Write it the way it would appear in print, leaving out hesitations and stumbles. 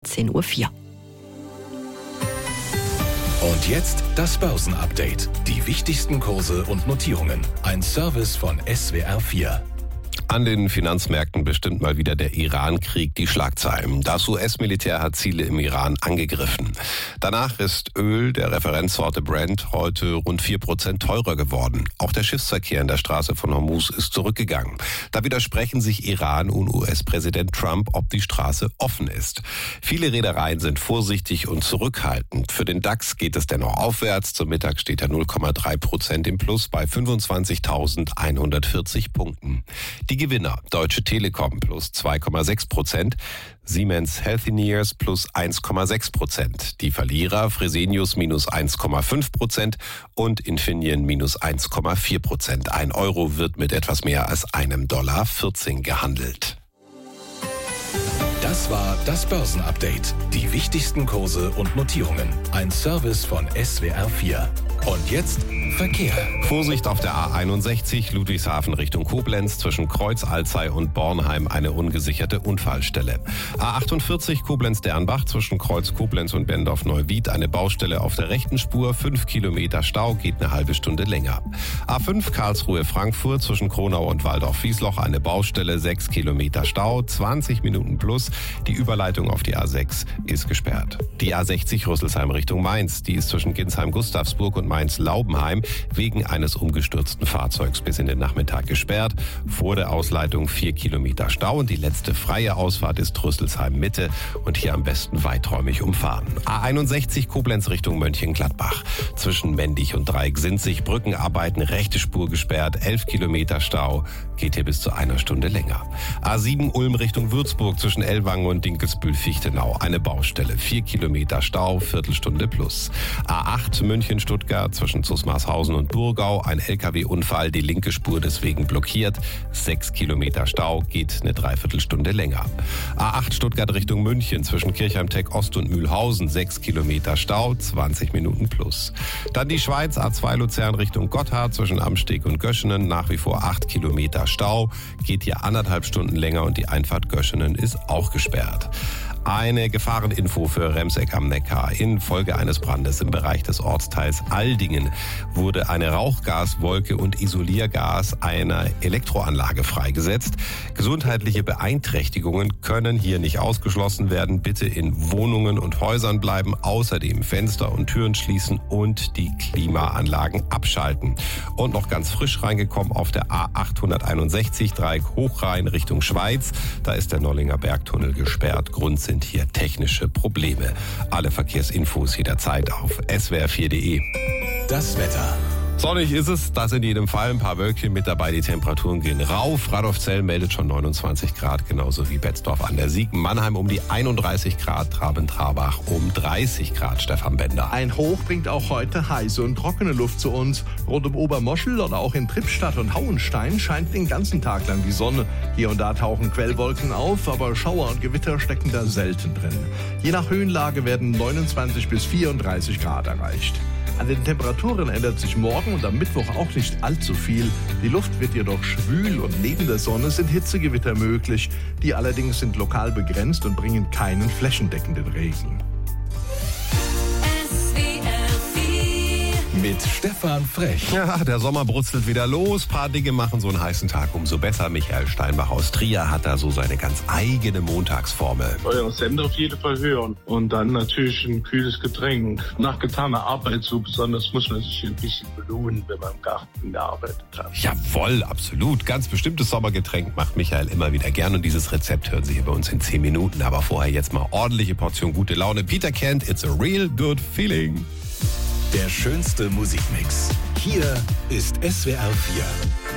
17.04 Uhr. Und jetzt das Börsenupdate. Die wichtigsten Kurse und Notierungen. Ein Service von SWR4. An den Finanzmärkten bestimmt mal wieder der Iran-Krieg die Schlagzeilen. Das US-Militär hat Ziele im Iran angegriffen. Danach ist Öl der Referenzsorte Brent heute rund 4% teurer geworden. Auch der Schiffsverkehr in der Straße von Hormuz ist zurückgegangen. Da widersprechen sich Iran und US-Präsident Trump, ob die Straße offen ist. Viele Reedereien sind vorsichtig und zurückhaltend. Für den DAX geht es dennoch aufwärts. Zum Mittag steht er 0,3% im Plus bei 25.140 Punkten. Die Gewinner: Deutsche Telekom plus 2,6%, Siemens Healthineers plus 1,6%. Die Verlierer: Fresenius minus 1,5% und Infineon minus 1,4%. Ein Euro wird mit etwas mehr als $1,14 gehandelt. Das war das Börsenupdate. Die wichtigsten Kurse und Notierungen. Ein Service von SWR4. Und jetzt Verkehr. Vorsicht auf der A61 Ludwigshafen Richtung Koblenz, zwischen Kreuz Alzey und Bornheim eine ungesicherte Unfallstelle. A48 Koblenz-Dernbach zwischen Kreuz Koblenz und Bendorf-Neuwied eine Baustelle auf der rechten Spur, 5 Kilometer Stau, geht eine halbe Stunde länger. A5 Karlsruhe-Frankfurt zwischen Kronau und Waldorf-Wiesloch eine Baustelle, 6 Kilometer Stau, 20 Minuten plus. Die Überleitung auf die A6 ist gesperrt. Die A60 Rüsselsheim Richtung Mainz, die ist zwischen Ginsheim-Gustavsburg und Mainz-Laubenheim wegen eines umgestürzten Fahrzeugs bis in den Nachmittag gesperrt. Vor der Ausleitung 4 Kilometer Stau und die letzte freie Ausfahrt ist Rüsselsheim Mitte und hier am besten weiträumig umfahren. A61 Koblenz Richtung Mönchengladbach. Zwischen Mendig und Dreieck-Sinzig Brückenarbeiten, rechte Spur gesperrt, 11 Kilometer Stau, geht hier bis zu einer Stunde länger. A7 Ulm Richtung Würzburg zwischen Ellwangen und Dinkelsbühl-Fichtenau eine Baustelle, 4 Kilometer Stau, Viertelstunde plus. A8 München-Stuttgart zwischen Zusmarshausen und Burgau ein LKW-Unfall, die linke Spur deswegen blockiert, 6 Kilometer Stau, geht eine Dreiviertelstunde länger. A8 Stuttgart Richtung München zwischen Kirchheim-Tech Ost und Mühlhausen 6 Kilometer Stau, 20 Minuten plus. Dann die Schweiz, A2 Luzern Richtung Gotthard zwischen Amsteg und Göschenen nach wie vor 8 Kilometer Stau, geht hier 1,5 Stunden länger und die Einfahrt Göschenen ist auch gesperrt. Eine Gefahreninfo für Remseck am Neckar. Infolge eines Brandes im Bereich des Ortsteils Aldingen wurde eine Rauchgaswolke und Isoliergas einer Elektroanlage freigesetzt. Gesundheitliche Beeinträchtigungen können hier nicht ausgeschlossen werden. Bitte in Wohnungen und Häusern bleiben, außerdem Fenster und Türen schließen und die Klimaanlagen abschalten. Und noch ganz frisch reingekommen auf der A861 Dreieck Hochrhein Richtung Schweiz. Da ist der Nollinger Bergtunnel gesperrt. Grund sind hier technische Probleme. Alle Verkehrsinfos jederzeit auf swr4.de. Das Wetter. Sonnig ist es, das in jedem Fall. Ein paar Wölkchen mit dabei, die Temperaturen gehen rauf. Radolfzell meldet schon 29 Grad, genauso wie Betzdorf an der Sieg. Mannheim um die 31 Grad, Traben-Trarbach um 30 Grad, Stefan Bender. Ein Hoch bringt auch heute heiße und trockene Luft zu uns. Rund um Obermoschel oder auch in Trippstadt und Hauenstein scheint den ganzen Tag lang die Sonne. Hier und da tauchen Quellwolken auf, aber Schauer und Gewitter stecken da selten drin. Je nach Höhenlage werden 29 bis 34 Grad erreicht. An den Temperaturen ändert sich morgen und am Mittwoch auch nicht allzu viel. Die Luft wird jedoch schwül und neben der Sonne sind Hitzegewitter möglich. Die allerdings sind lokal begrenzt und bringen keinen flächendeckenden Regen. Mit Stefan Frech. Ja, der Sommer brutzelt wieder los. Paar Dinge machen so einen heißen Tag umso besser. Michael Steinbach aus Trier hat da so seine ganz eigene Montagsformel. Euer Sender auf jeden Fall hören. Und dann natürlich ein kühles Getränk. Nach getaner Arbeit so besonders muss man sich ein bisschen belohnen, wenn man im Garten gearbeitet hat. Jawohl, absolut. Ganz bestimmtes Sommergetränk macht Michael immer wieder gern. Und dieses Rezept hören Sie hier bei uns in 10 Minuten. Aber vorher jetzt mal ordentliche Portion gute Laune. Peter Kent, It's a Real Good Feeling. Der schönste Musikmix. Hier ist SWR4.